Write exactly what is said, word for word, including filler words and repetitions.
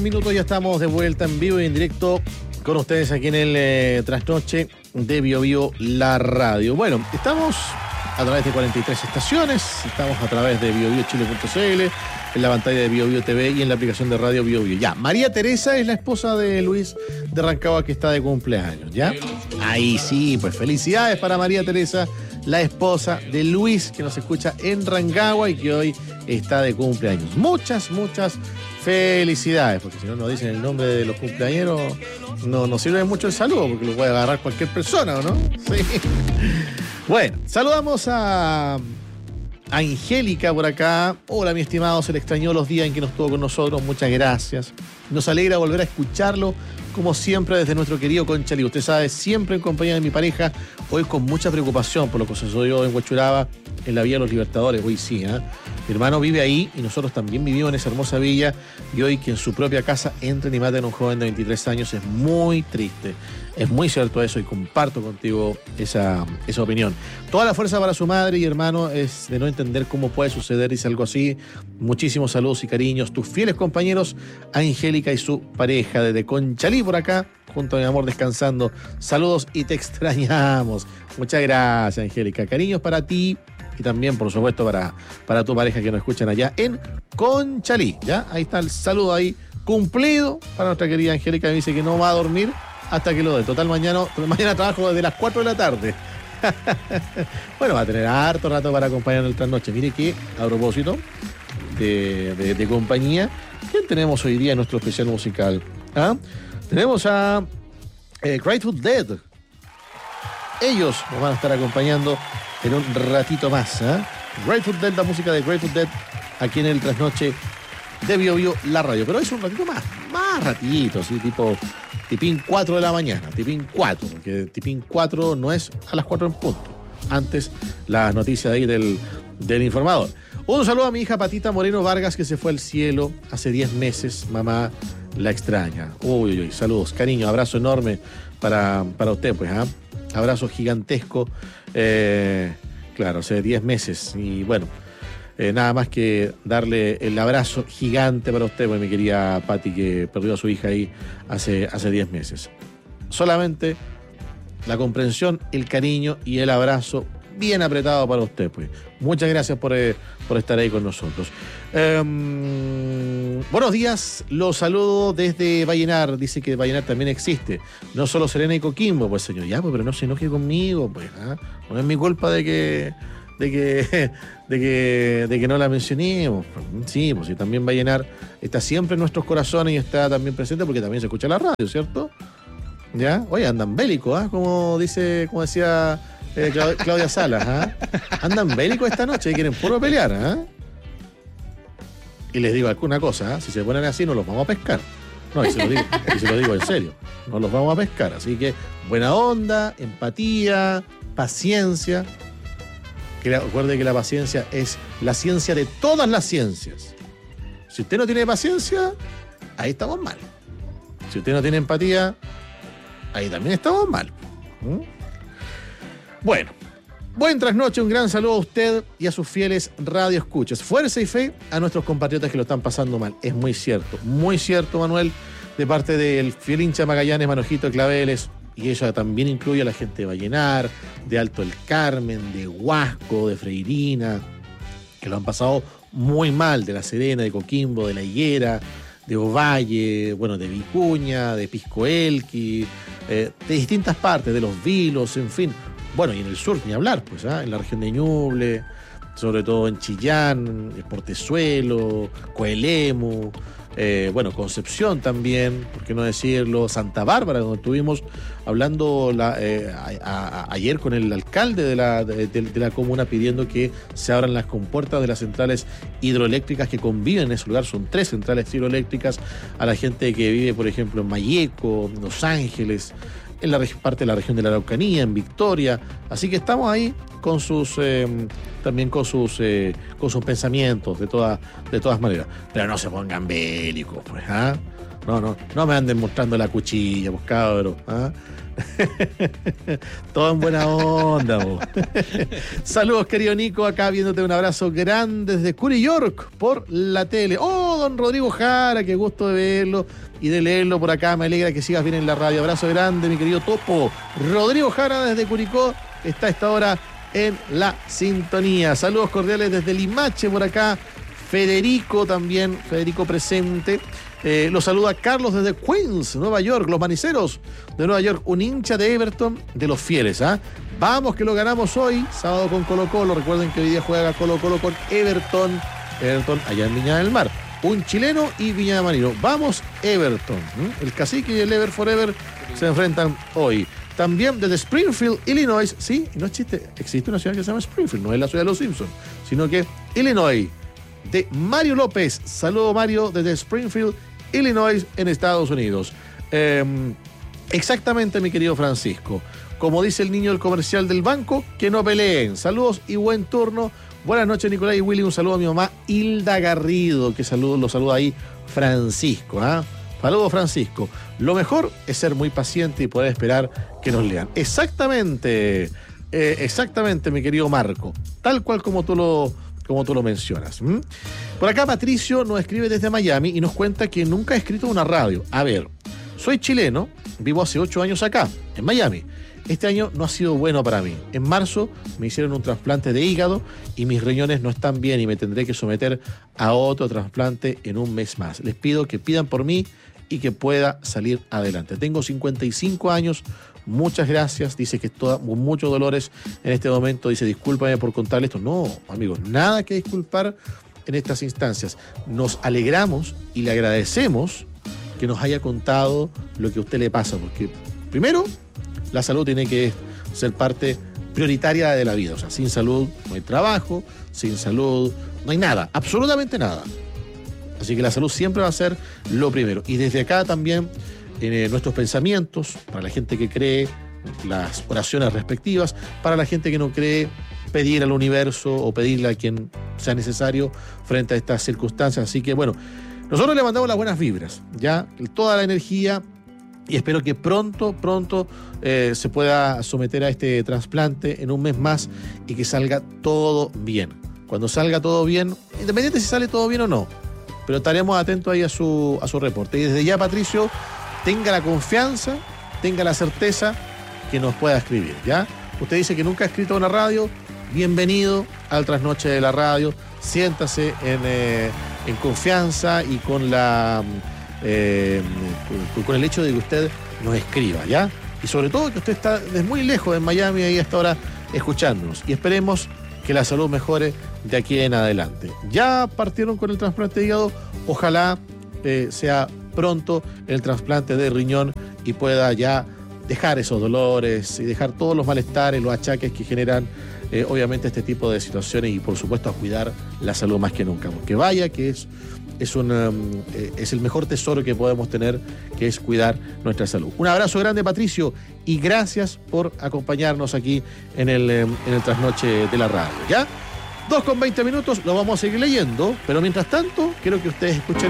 minutos, ya estamos de vuelta en vivo y en directo con ustedes aquí en el eh, Trasnoche de Bio Bio, la radio. Bueno, estamos a través de cuarenta y tres estaciones, estamos a través de bio bio chile punto c l, en la pantalla de Bio Bio T V y en la aplicación de radio Bio Bio. Ya, María Teresa es la esposa de Luis de Rancagua, que está de cumpleaños, ¿ya? Ahí sí, pues felicidades para María Teresa, la esposa de Luis, que nos escucha en Rancagua y que hoy está de cumpleaños. Muchas, muchas felicidades, porque si no nos dicen el nombre de los cumpleañeros, no nos sirve mucho el saludo, porque lo puede agarrar cualquier persona, ¿o no? Sí. Bueno, saludamos a Angélica por acá. Hola, mi estimado, se le extrañó los días en que no estuvo con nosotros, muchas gracias. Nos alegra volver a escucharlo, como siempre, desde nuestro querido Conchalí. Usted sabe, siempre en compañía de mi pareja, hoy con mucha preocupación por lo que sucedió en Huechuraba, en la Villa de los Libertadores. Hoy sí, ¿eh? Mi hermano vive ahí y nosotros también vivimos en esa hermosa villa, y hoy que en su propia casa entren y maten a un joven de veintitrés años es muy triste. Es muy cierto eso y comparto contigo esa, esa opinión. Toda la fuerza para su madre y hermano es de no entender cómo puede suceder, dice algo así. Muchísimos saludos y cariños. Tus fieles compañeros, Angélica y su pareja, desde Conchalí por acá, junto a mi amor descansando. Saludos y te extrañamos. Muchas gracias, Angélica. Cariños para ti y también, por supuesto, para, para tu pareja que nos escuchan allá en Conchalí. ¿Ya? Ahí está el saludo ahí cumplido para nuestra querida Angélica, que dice que no va a dormir hasta que lo dé. Total, mañana, mañana trabajo desde las cuatro de la tarde. Bueno, va a tener harto rato para acompañar en el trasnoche. Mire que, a propósito de, de, de compañía, ¿quién tenemos hoy día en nuestro especial musical? ¿Ah? Tenemos a eh, Grateful Dead. Ellos nos van a estar acompañando en un ratito más. ¿eh? Grateful Dead, la música de Grateful Dead, aquí en el trasnoche de Bio Bio, la radio. Pero es un ratito más, más ratito, así tipo tipín cuatro de la mañana, tipín cuatro, porque tipín cuatro no es a las cuatro en punto. Antes, las noticias de ahí del, del informador. Un saludo a mi hija Patita Moreno Vargas, que se fue al cielo hace diez meses. Mamá la extraña. Uy, uy, uy, saludos, cariño, abrazo enorme para, para usted, pues, ¿ah? Abrazo gigantesco. Eh, claro, hace diez meses. Y bueno, Eh, nada más que darle el abrazo gigante para usted, pues, mi querida Pati, que perdió a su hija ahí hace, hace diez meses. Solamente la comprensión, el cariño y el abrazo bien apretado para usted, pues. Muchas gracias por, eh, por estar ahí con nosotros. Eh, buenos días, los saludo desde Vallenar. Dice que Vallenar también existe. No solo Serena y Coquimbo, pues, señor. Ya, pues, pero no se enoje conmigo, pues. ¿eh? No es mi culpa de que... de que, de que de que no la mencionemos. Sí, pues sí, también Vallenar está siempre en nuestros corazones y está también presente porque también se escucha la radio, ¿cierto? ¿Ya? Oye, andan bélicos, ¿ah? ¿eh? Como dice, como decía eh, Cla- Claudia Salas, ¿ah? ¿eh? Andan bélicos esta noche y quieren puro pelear, ¿ah? ¿eh? Y les digo alguna cosa, ¿eh? Si se ponen así no los vamos a pescar. No, y se lo digo, y se lo digo en serio, no los vamos a pescar. Así que buena onda, empatía, paciencia. Que recuerde que la paciencia es la ciencia de todas las ciencias. Si usted no tiene paciencia, ahí estamos mal. Si usted no tiene empatía, ahí también estamos mal. ¿Mm? Bueno, buen trasnoche, un gran saludo a usted y a sus fieles radioescuchas. Fuerza y fe a nuestros compatriotas que lo están pasando mal. Es muy cierto, muy cierto, Manuel, de parte del fiel hincha Magallanes, Manojito Claveles. Y eso también incluye a la gente de Vallenar, de Alto el Carmen, de Huasco, de Freirina, que lo han pasado muy mal, de La Serena, de Coquimbo, de La Higuera, de Ovalle, bueno, de Vicuña, de Piscoelqui, eh, de distintas partes, de Los Vilos, en fin. Bueno, y en el sur, ni hablar, pues, ¿ah? En la región de Ñuble, sobre todo en Chillán, Portezuelo, Coelemu, eh, bueno, Concepción también, por qué no decirlo, Santa Bárbara, donde estuvimos hablando la, eh, a, a, ayer con el alcalde de la, de, de la comuna pidiendo que se abran las compuertas de las centrales hidroeléctricas que conviven en ese lugar. Son tres centrales hidroeléctricas, a la gente que vive, por ejemplo, en Malleco, Los Ángeles, en la parte de la región de la Araucanía, en Victoria. Así que estamos ahí con sus eh, también con sus eh, con sus pensamientos de todas de todas maneras. Pero no se pongan bélicos, pues, ¿ah? no, no, no me anden mostrando la cuchilla, pues cabros. ¿Ah? Todo en buena onda, po. Saludos, querido Nico, acá viéndote, un abrazo grande desde Curry York por la tele. Oh, don Rodrigo Jara, qué gusto de verlo y de leerlo por acá, me alegra que sigas bien en la radio. Abrazo grande, mi querido Topo. Rodrigo Jara desde Curicó está a esta hora en la sintonía. Saludos cordiales desde Limache por acá. Federico también, Federico presente. Eh, los saluda Carlos desde Queens, Nueva York, los maniceros de Nueva York, un hincha de Everton de los fieles. ¿Ah? Vamos que lo ganamos hoy, sábado con Colo Colo. Recuerden que hoy día juega Colo Colo con Everton, Everton allá en Viña del Mar. Un chileno y Viña de Marino. Vamos Everton. ¿Mm? El Cacique y el Ever Forever se enfrentan hoy. También desde Springfield, Illinois. Sí, no existe, existe una ciudad que se llama Springfield, no es la ciudad de los Simpsons, sino que Illinois. De Mario López. Saludo, Mario, desde Springfield, Illinois, en Estados Unidos. Eh, exactamente, mi querido Francisco. Como dice el niño del comercial del banco, que no peleen. Saludos y buen turno. Buenas noches, Nicolás y Willy. Un saludo a mi mamá Hilda Garrido, que saludo, lo saluda ahí Francisco. ¿Ah? Saludos, Francisco. Lo mejor es ser muy paciente y poder esperar que nos lean. Exactamente, eh, exactamente, mi querido Marco. Tal cual como tú lo... como tú lo mencionas. ¿Mm? Por acá Patricio nos escribe desde Miami y nos cuenta que nunca ha escrito una radio. A ver, soy chileno, vivo hace ocho años acá, en Miami. Este año no ha sido bueno para mí. En marzo me hicieron un trasplante de hígado y mis riñones no están bien y me tendré que someter a otro trasplante en un mes más. Les pido que pidan por mí y que pueda salir adelante. Tengo cincuenta y cinco años. Muchas gracias, dice que está con muchos dolores en este momento, dice discúlpame por contarle esto. No, amigos, nada que disculpar en estas instancias. Nos alegramos y le agradecemos que nos haya contado lo que a usted le pasa, porque primero, la salud tiene que ser parte prioritaria de la vida. O sea, sin salud no hay trabajo, sin salud no hay nada, absolutamente nada. Así que la salud siempre va a ser lo primero. Y desde acá también en nuestros pensamientos, para la gente que cree, las oraciones respectivas, para la gente que no cree, pedir al universo o pedirle a quien sea necesario frente a estas circunstancias. Así que bueno, nosotros le mandamos las buenas vibras, ya, toda la energía, y espero que pronto, pronto eh, se pueda someter a este trasplante en un mes más y que salga todo bien. Cuando salga todo bien, independiente si sale todo bien o no, pero estaremos atentos ahí a su, a su reporte. Y desde ya, Patricio, tenga la confianza, tenga la certeza que nos pueda escribir, ¿ya? Usted dice que nunca ha escrito una radio, bienvenido al Trasnoche de la Radio, siéntase en, eh, en confianza y con la eh, con, con el hecho de que usted nos escriba, ¿ya? Y sobre todo que usted está desde muy lejos en Miami ahí hasta ahora escuchándonos, y esperemos que la salud mejore de aquí en adelante. Ya partieron con el trasplante de hígado, ojalá eh, sea pronto el trasplante de riñón y pueda ya dejar esos dolores y dejar todos los malestares, los achaques que generan eh, obviamente este tipo de situaciones, y por supuesto a cuidar la salud más que nunca, porque vaya que es, es, un, um, eh, es el mejor tesoro que podemos tener, que es cuidar nuestra salud. Un abrazo grande, Patricio, y gracias por acompañarnos aquí en el, en el Trasnoche de la Radio, ¿ya? dos con veinte minutos, lo vamos a seguir leyendo, pero mientras tanto quiero que ustedes escuchen